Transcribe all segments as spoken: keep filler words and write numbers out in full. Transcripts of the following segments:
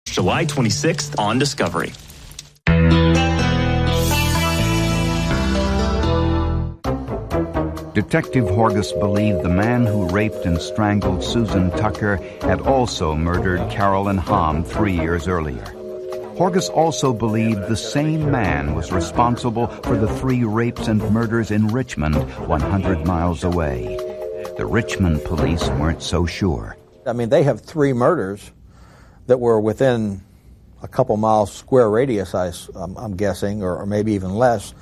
July twenty-sixth on Discovery. Detective Horgus believed the man who raped and strangled Susan Tucker had also murdered Carolyn Hamm three years earlier. Horgus also believed the same man was responsible for the three rapes and murders in Richmond, one hundred miles away. The Richmond police weren't so sure. I mean, they have three murders that were within a couple miles square radius, I, I'm, I'm guessing, or, or maybe even less,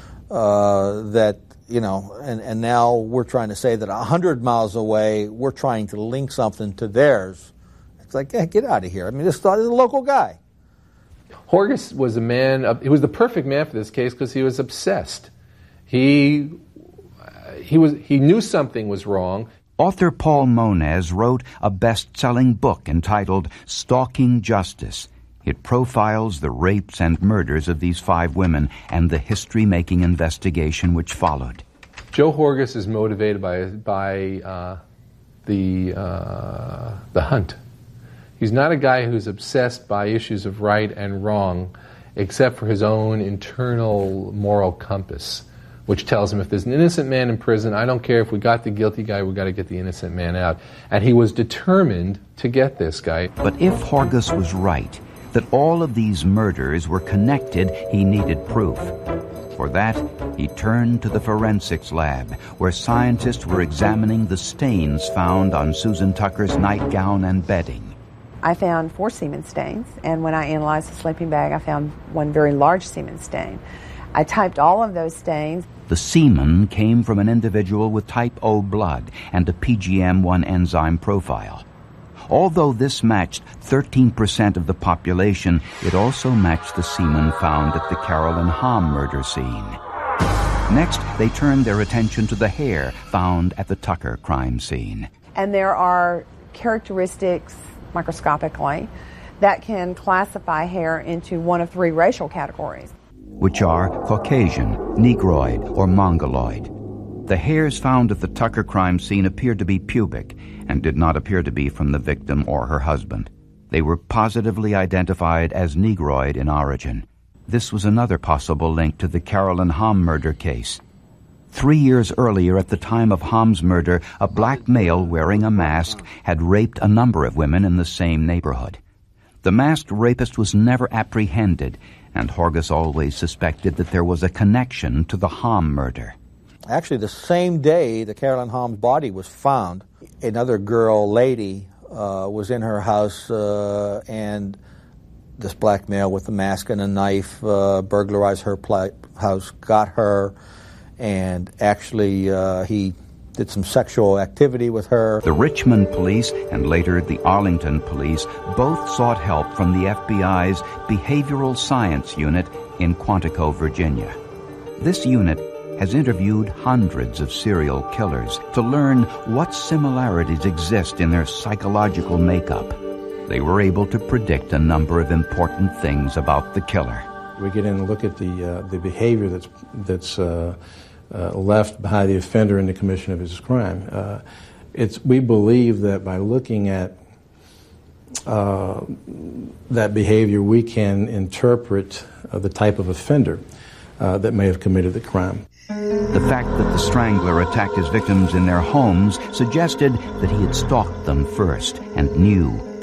uh, that, you know, and, and now we're trying to say that one hundred miles away, we're trying to link something to theirs. It's like, hey, get out of here. I mean, this is a local guy. Horgus was a man, he was the perfect man for this case because he was obsessed. He, he, was, he knew something was wrong. Author Paul Moniz wrote a best-selling book entitled Stalking Justice. It profiles the rapes and murders of these five women and the history-making investigation which followed. Joe Horgus is motivated by, by uh, the, uh, the hunt. He's not a guy who's obsessed by issues of right and wrong, except for his own internal moral compass, which tells him if there's an innocent man in prison, I don't care if we got the guilty guy, we got to get the innocent man out. And he was determined to get this guy. But if Horgus was right, that all of these murders were connected, he needed proof. For that, he turned to the forensics lab, where scientists were examining the stains found on Susan Tucker's nightgown and bedding. I found four semen stains, and when I analyzed the sleeping bag, I found one very large semen stain. I typed all of those stains. The semen came from an individual with type O blood and a P G M one enzyme profile. Although this matched thirteen percent of the population, it also matched the semen found at the Carolyn Hamm murder scene. Next, they turned their attention to the hair found at the Tucker crime scene. And there are characteristics microscopically that can classify hair into one of three racial categories, which are Caucasian, Negroid, or Mongoloid. The hairs found at the Tucker crime scene appeared to be pubic and did not appear to be from the victim or her husband. They were positively identified as Negroid in origin. This was another possible link to the Carolyn Hamm murder case. Three years earlier, at the time of Hamm's murder, a black male wearing a mask had raped a number of women in the same neighborhood. The masked rapist was never apprehended, and Horgus always suspected that there was a connection to the Hamm murder. Actually, the same day the Carolyn Hamm's body was found, another girl, lady, uh, was in her house, uh, and this black male with a mask and a knife uh, burglarized her pl- house, got her, and actually uh, he did some sexual activity with her. The Richmond police and later the Arlington police both sought help from the F B I's Behavioral Science Unit in Quantico, Virginia. This unit has interviewed hundreds of serial killers to learn what similarities exist in their psychological makeup. They were able to predict a number of important things about the killer. We get in and look at the uh, the behavior that's that's uh, uh, left by the offender in the commission of his crime. Uh, it's we believe that by looking at uh, that behavior, we can interpret uh, the type of offender uh, that may have committed the crime. The fact that the strangler attacked his victims in their homes suggested that he had stalked them first and knew